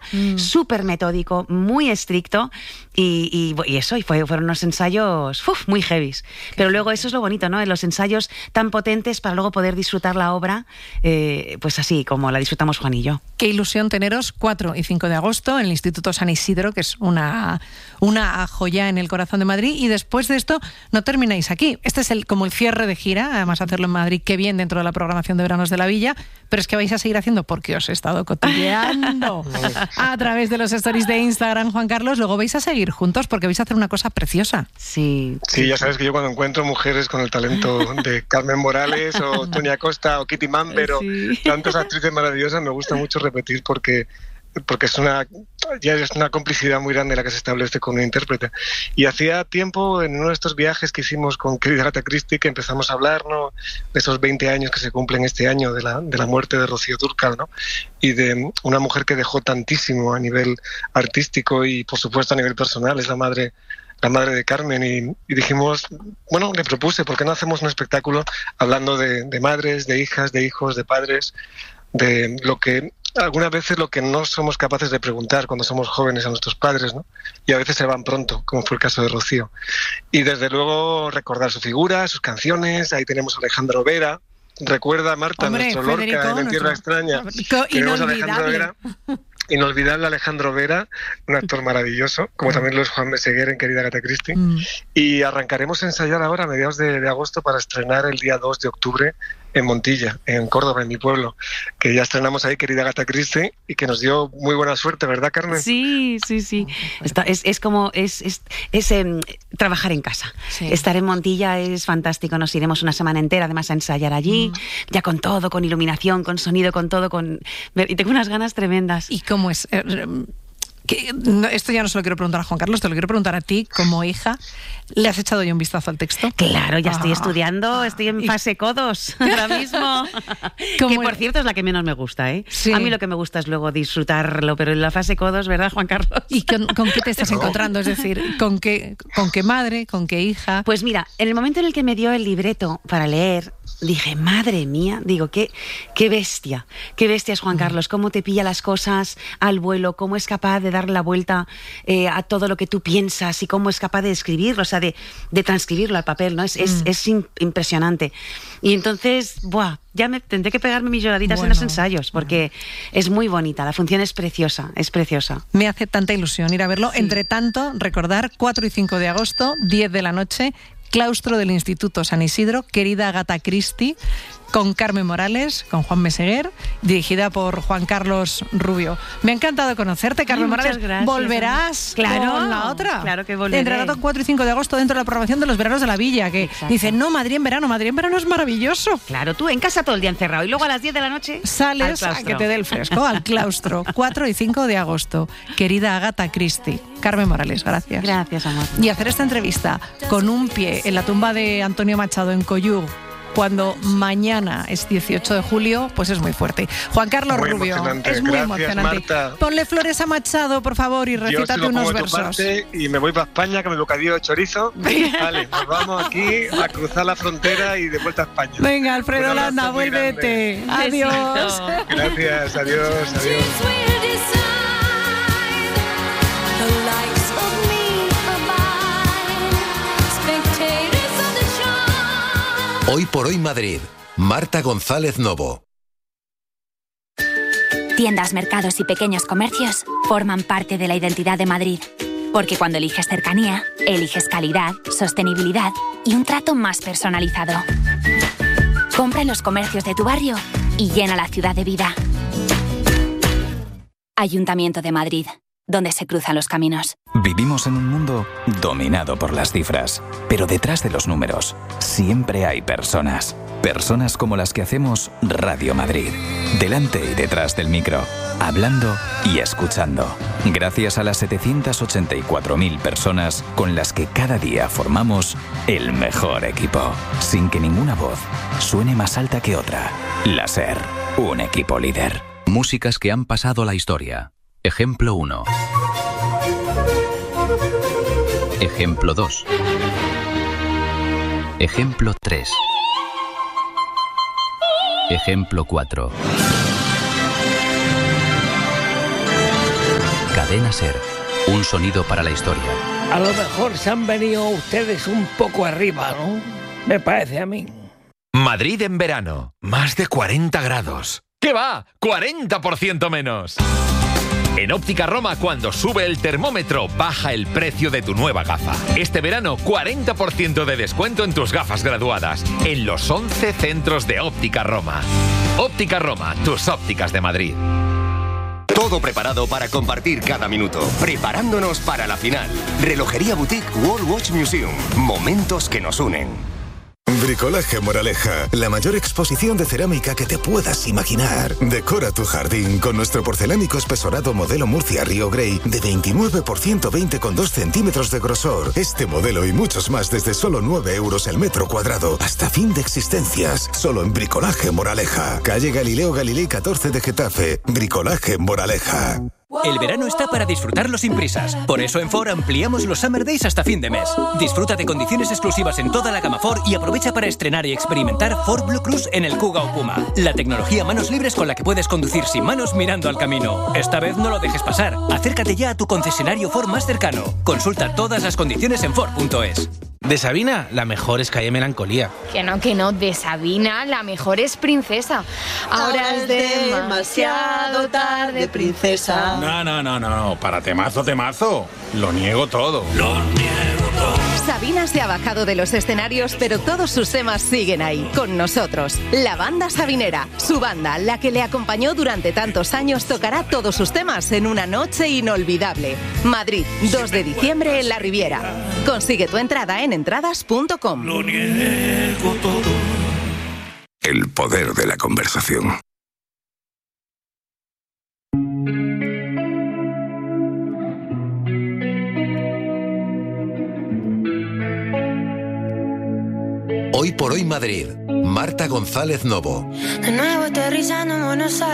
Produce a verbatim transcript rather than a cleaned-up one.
mm. súper metódico, muy estricto, y, y, y eso, y fue, fueron unos ensayos uf, muy heavies. Pero luego eso es lo bonito, ¿no? Los ensayos tan potentes para luego poder disfrutar la obra, eh, pues así como la disfrutamos Juan y yo. Qué ilusión teneros cuatro y cinco de agosto en el Instituto San Isidro, que es una, una joya en el corazón de Madrid, y después de esto no termináis aquí. Este es el, como el cierre de gira, además hacerlo en Madrid, qué bien dentro de la programación de Veranos de la Villa, pero es que vais a seguir haciendo porque os he estado cotilleando a través de los stories de Instagram, Juan Carlos. Luego vais a seguir juntos porque vais a hacer una cosa preciosa. Sí. Sí, ya sabes que yo cuando encuentro mujeres con el talento de Carmen Morales o Tony Acosta o Kitty Mamber o Sí. tantas actrices maravillosas, me gusta mucho repetir porque porque es una ya es una complicidad muy grande la que se establece con un intérprete. Y hacía tiempo, en uno de estos viajes que hicimos con querida Agatha Christie, que empezamos a hablar, ¿no?, de esos veinte años que se cumplen este año de la, de la muerte de Rocío Dúrcal, ¿no?, y de una mujer que dejó tantísimo a nivel artístico y por supuesto a nivel personal. Es la madre la madre de Carmen, y, y dijimos, bueno, le propuse, ¿por qué no hacemos un espectáculo hablando de, de madres, de hijas, de hijos, de padres, de lo que algunas veces lo que no somos capaces de preguntar cuando somos jóvenes a nuestros padres, ¿no? Y a veces se van pronto, como fue el caso de Rocío. Y desde luego recordar su figura, sus canciones. Ahí tenemos a Alejandro Vera. Recuerda, Marta, Hombre, nuestro Federico, Lorca en nuestro... Tierra Extraña. Federico, Tenemos a Alejandro inolvidable. Vera. Inolvidable Alejandro Vera, un actor maravilloso, como también lo es Juan Meseguer en querida Agatha Christie. Mm. Y arrancaremos a ensayar ahora a mediados de, de agosto para estrenar el día dos de octubre en Montilla, en Córdoba, en mi pueblo, que ya estrenamos ahí querida Agatha Christie y que nos dio muy buena suerte, ¿verdad, Carmen? Sí, sí, sí. Está, es, es como es, es, es eh, trabajar en casa. Sí. Estar en Montilla es fantástico. Nos iremos una semana entera además a ensayar allí, mm. ya con todo, con iluminación, con sonido, con todo, con y tengo unas ganas tremendas. ¿Y cómo es? Eh, que, no, esto ya no se lo quiero preguntar a Juan Carlos, te lo quiero preguntar a ti como hija. ¿Le has echado ya un vistazo al texto? Claro, ya Ah. estoy estudiando, estoy en fase codos ahora mismo. Que por cierto es la que menos me gusta, ¿eh? Sí. A mí lo que me gusta es luego disfrutarlo, pero en la fase codos, ¿verdad, Juan Carlos? ¿Y con, con qué te estás encontrando? Es decir, ¿con qué, con qué madre, con qué hija? Pues mira, en el momento en el que me dio el libreto para leer, dije, madre mía, digo, qué, qué bestia, qué bestia es Juan Carlos, cómo te pilla las cosas al vuelo, cómo es capaz de darle la vuelta eh, a todo lo que tú piensas y cómo es capaz de escribirlo, o sea, de, de transcribirlo al papel, ¿no? Es, mm. es, es impresionante. Y entonces, buah, ya me tendré que pegarme mis lloraditas bueno, en los ensayos, porque bueno. es muy bonita, la función es preciosa, es preciosa. Me hace tanta ilusión ir a verlo. Sí. Entre tanto, recordar, cuatro y cinco de agosto, diez de la noche, claustro del Instituto San Isidro, querida Agatha Christie, con Carmen Morales, con Juan Meseguer, dirigida por Juan Carlos Rubio. Me ha encantado conocerte, Carmen Ay, Morales. gracias, ¿Volverás claro, con la otra? Claro que volveré. Entre rato cuatro y cinco de agosto dentro de la programación de los Veranos de la Villa, que exacto. dicen, no, Madrid en verano, Madrid en verano es maravilloso. Claro, tú en casa todo el día encerrado y luego a las diez de la noche sales a que te dé el fresco, al claustro. cuatro y cinco de agosto. Querida Agatha Christie. Carmen Morales, gracias. Gracias, amor. Y hacer esta entrevista con un pie en la tumba de Antonio Machado en Coyú, cuando mañana es dieciocho de julio, pues es muy fuerte. Juan Carlos muy Rubio, emocionante. es muy Gracias, emocionante. Marta. Ponle flores a Machado, por favor, y recítate unos versos. Y me voy para España, que me bocadillo de chorizo. Vale, nos vamos aquí a cruzar la frontera y de vuelta a España. Venga, Alfredo Landa, vuélvete. Adiós. Gracias, adiós, adiós. Hoy por hoy Madrid. Marta González Novo. Tiendas, mercados y pequeños comercios forman parte de la identidad de Madrid. Porque cuando eliges cercanía, eliges calidad, sostenibilidad y un trato más personalizado. Compra en los comercios de tu barrio y llena la ciudad de vida. Ayuntamiento de Madrid, donde se cruzan los caminos. Vivimos en un mundo dominado por las cifras, pero detrás de los números siempre hay personas. Personas como las que hacemos Radio Madrid, delante y detrás del micro, hablando y escuchando. Gracias a las setecientas ochenta y cuatro mil personas con las que cada día formamos el mejor equipo, sin que ninguna voz suene más alta que otra. La SER, un equipo líder. Músicas que han pasado a la historia. Ejemplo uno. Ejemplo dos. Ejemplo tres. Ejemplo cuatro. Cadena Ser. Un sonido para la historia. A lo mejor se han venido ustedes un poco arriba, ¿no? Me parece a mí. Madrid en verano. Más de cuarenta grados. ¿Qué va? ¡cuarenta por ciento menos! En Óptica Roma, cuando sube el termómetro, baja el precio de tu nueva gafa. Este verano, cuarenta por ciento de descuento en tus gafas graduadas. En los once centros de Óptica Roma. Óptica Roma, tus ópticas de Madrid. Todo preparado para compartir cada minuto. Preparándonos para la final. Relojería Boutique World Watch Museum. Momentos que nos unen. Bricolaje Moraleja, la mayor exposición de cerámica que te puedas imaginar. Decora tu jardín con nuestro porcelánico espesorado modelo Murcia Río Grey de veintinueve por ciento veinte con dos centímetros de grosor. Este modelo y muchos más desde solo nueve euros el metro cuadrado. Hasta fin de existencias. Solo en Bricolaje Moraleja. Calle Galileo Galilei catorce de Getafe. Bricolaje Moraleja. El verano está para disfrutarlo sin prisas. Por eso en Ford ampliamos los Summer Days hasta fin de mes. Disfruta de condiciones exclusivas en toda la gama Ford y aprovecha para estrenar y experimentar Ford Blue Cruise en el Kuga o Puma. La tecnología manos libres con la que puedes conducir sin manos mirando al camino. Esta vez no lo dejes pasar. Acércate ya a tu concesionario Ford más cercano. Consulta todas las condiciones en Ford punto es. De Sabina, la mejor es Calle Melancolía. Que no, que no, de Sabina, la mejor es Princesa. Ahora, Ahora es demasiado tarde, princesa. No, no, no, no, para temazo, temazo. Lo niego todo. Lo niego todo. Sabina se ha bajado de los escenarios, pero todos sus temas siguen ahí, con nosotros. La banda sabinera, su banda, la que le acompañó durante tantos años, tocará todos sus temas en una noche inolvidable. Madrid, dos de diciembre en la Riviera. Consigue tu entrada en entradas punto com. Lo niego todo. El poder de la conversación. Hoy por hoy Madrid. Marta González Novo. De nuevo aterrizando en Buenos Aires.